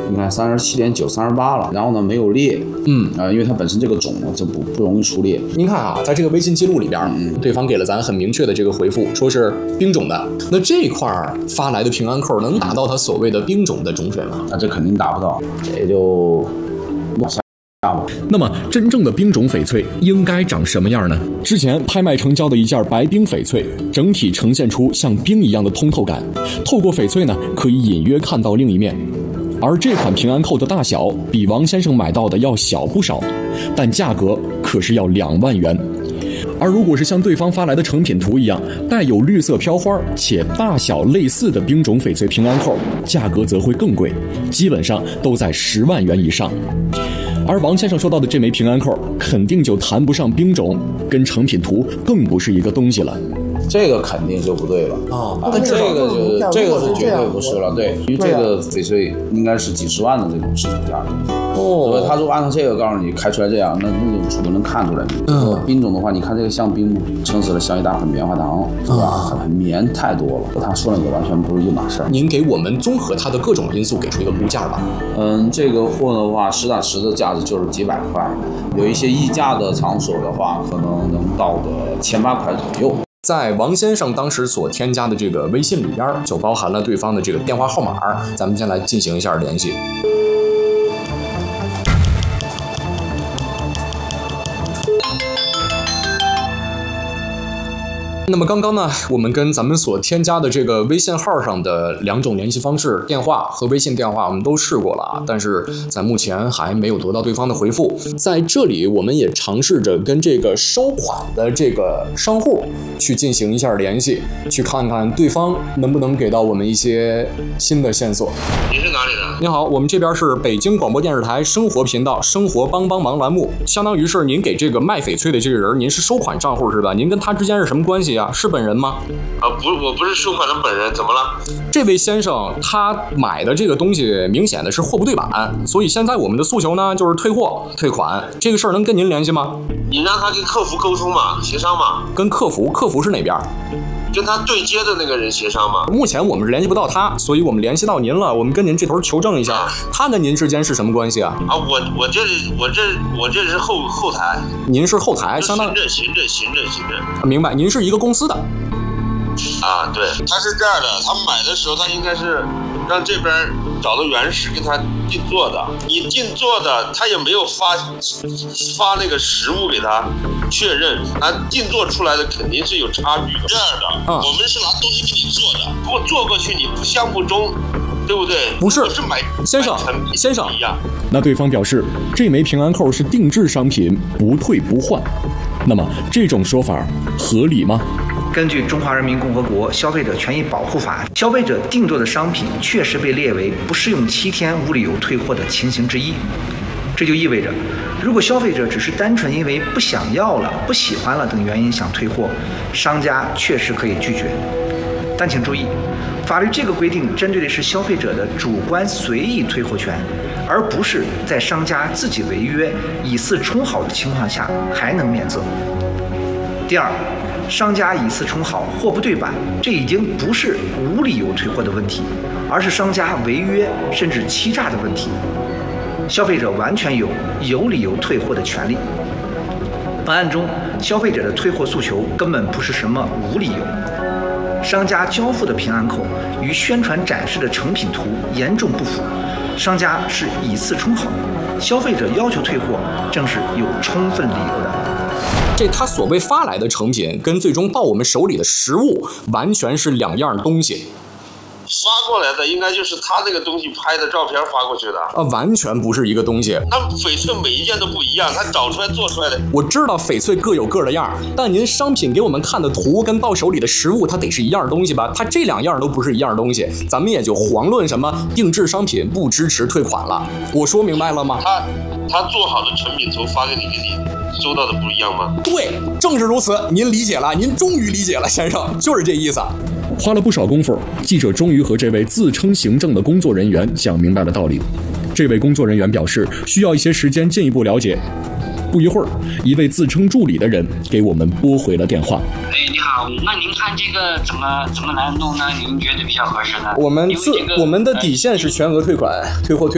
你看37.9、38了，然后呢没有裂，因为它本身这个种呢就不容易出裂。 您看啊，在这个微信记录里边，对方给了咱很明确的这个回复，说是冰种的。那这块发来的平安扣能达到它所谓的冰种的种水吗？ 那这肯定达不到，这就往下。 那么，真正的冰种翡翠应该长什么样呢？之前拍卖成交的一件白冰翡翠，整体呈现出像冰一样的通透感，透过翡翠呢，可以隐约看到另一面。而这款平安扣的大小比王先生买到的要小不少，但价格可是要2万元。而如果是像对方发来的成品图一样，带有绿色飘花且大小类似的冰种翡翠平安扣，价格则会更贵，基本上都在10万元以上。而王先生说到的这枚平安扣，肯定就谈不上冰种，跟成品图更不是一个东西了。 这个肯定就不对了那这个是绝对不是了，对，因为这个翡翠应该是几十万的这种市场价格。他如果按照这个告诉你开出来这样，那就能看出来。冰种的话，你看这个像冰，撑死了像一大盆棉花糖，是吧？很棉太多了，他说那个完全不是一码事儿。 您给我们综合它的各种因素给出一个估价吧。 这个货的话，实打实的价值就是几百块，有一些溢价的场所的话，可能能到个1800块左右。 在王先生当时所添加的这个微信里边，就包含了对方的这个电话号码，咱们先来进行一下联系。那么刚刚呢，我们跟咱们所添加的这个微信号上的2种联系方式，电话和微信电话，我们都试过了啊，但是在目前还没有得到对方的回复。在这里，我们也尝试着跟这个收款的这个商户去进行一下联系，去看看对方能不能给到我们一些新的线索。 你是哪里的？ 您好，我们这边是北京广播电视台生活频道生活帮忙栏目，相当于是您给这个卖翡翠的这个人，您是收款账户是吧？您跟他之间是什么关系啊？是本人吗？ 我不是收款的本人，怎么了？ 这位先生他买的这个东西明显的是货不对版，所以现在我们的诉求呢就是退货退款，这个事儿能跟您联系吗？ 你让他跟客服沟通嘛，协商嘛。 跟客服是哪边？ 跟他对接的那个人协商嘛。 目前我们是联系不到他，所以我们联系到您了，我们跟您这头求证一下，他跟您之间是什么关系啊？ 我这是后台。 您是后台，相当行政。 明白，您是一个公司的。 对，他是这样的，他买的时候他应该是让这边找到原石跟他定做的，你定做的他也没有发那个实物给他确认，定做出来的肯定是有差距的。这样的，我们是拿东西给你做的，如果做过去你不相不中，对不对？ 不是， 是买先生一样。 那对方表示，这枚平安扣是定制商品，不退不换。那么这种说法合理吗？ 根据《中华人民共和国消费者权益保护法》，消费者定做的商品确实被列为不适用7天无理由退货的情形之一。这就意味着，如果消费者只是单纯因为不想要了、不喜欢了等原因想退货，商家确实可以拒绝。但请注意，法律这个规定针对的是消费者的主观随意退货权，而不是在商家自己违约、以次充好的情况下还能免责。第二，商家以次充好，货不对版，这已经不是无理由退货的问题，而是商家违约甚至欺诈的问题。消费者完全有理由退货的权利。本案中，消费者的退货诉求根本不是什么无理由。商家交付的平安扣与宣传展示的成品图严重不符，商家是以次充好，消费者要求退货正是有充分理由的。 这他所谓发来的成品跟最终到我们手里的实物完全是2样东西。 发过来的应该就是他那个东西拍的照片发过去的完全不是一个东西。 他翡翠每一件都不一样，他找出来做出来的。 我知道翡翠各有各的样，但您商品给我们看的图跟到手里的实物，它得是一样东西吧？它这2样都不是一样东西，咱们也就遑论什么定制商品不支持退款了。我说明白了吗？ 他做好的成品图发给你收到的不一样吗？ 对，正是如此。您理解了，您终于理解了，先生，就是这意思。 花了不少功夫，记者终于和这位自称行政的工作人员讲明白了道理。这位工作人员表示需要一些时间进一步了解。不一会儿，一位自称助理的人给我们拨回了电话。 你好，那您看这个怎么来弄呢？您觉得比较合适呢？ 我们的底线是全额退款，退货退